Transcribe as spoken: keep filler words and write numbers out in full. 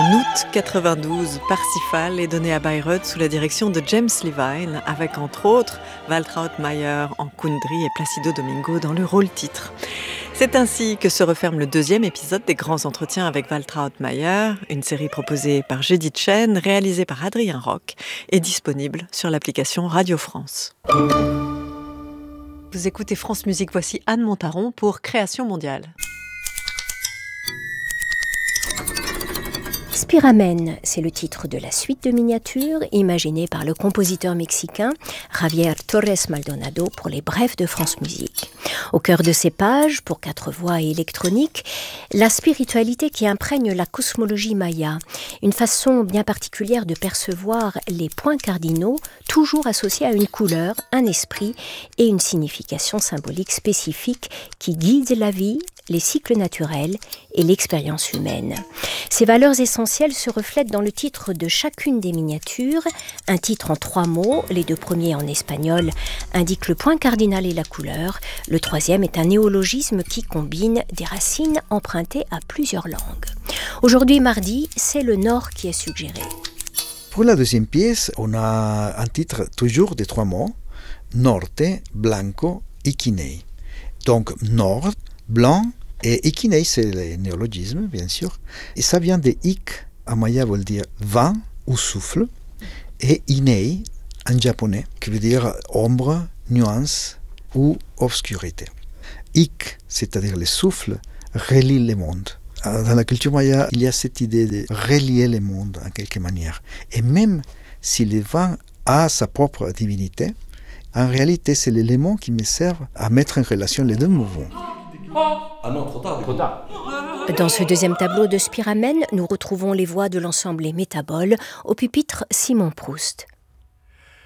En août quatre-vingt-douze, Parsifal est donné à Bayreuth sous la direction de James Levine, avec entre autres Waltraud Mayer en Kundry et Placido Domingo dans le rôle titre. C'est ainsi que se referme le deuxième épisode des Grands Entretiens avec Waltraud Mayer, une série proposée par Judith Chen, réalisée par Adrien Roch et disponible sur l'application Radio France. Vous écoutez France Musique, voici Anne Montaron pour Création mondiale. Spiramen, c'est le titre de la suite de miniatures imaginée par le compositeur mexicain Javier Torres Maldonado pour les Brefs de France Musique. Au cœur de ces pages, pour quatre voix et électronique, la spiritualité qui imprègne la cosmologie maya, une façon bien particulière de percevoir les points cardinaux, toujours associés à une couleur, un esprit et une signification symbolique spécifique qui guide la vie, les cycles naturels et l'expérience humaine. Ces valeurs essentielles se reflètent dans le titre de chacune des miniatures, un titre en trois mots, les deux premiers en espagnol indiquent le point cardinal et la couleur, le troisième est un néologisme qui combine des racines empruntées à plusieurs langues. Aujourd'hui mardi, c'est le Nord qui est suggéré. Pour la deuxième pièce, on a un titre toujours de trois mots, Norte, Blanco, Iquinei. Donc Nord, blanc, et Iquinei, c'est le néologisme, bien sûr. Et ça vient de Ik, en maya veut dire vent ou souffle, et Inei, en japonais, qui veut dire ombre, nuance ou obscurité. Ik, c'est-à-dire le souffle, relie le monde. Dans la culture maya, il y a cette idée de relier le monde en quelque manière. Et même si le vent a sa propre divinité, en réalité, c'est l'élément qui me sert à mettre en relation les deux mouvements. Ah non, trop tard, trop tard. Dans ce deuxième tableau de Spiramen, nous retrouvons les voix de l'ensemble Les Métaboles, au pupitre Simon Proust.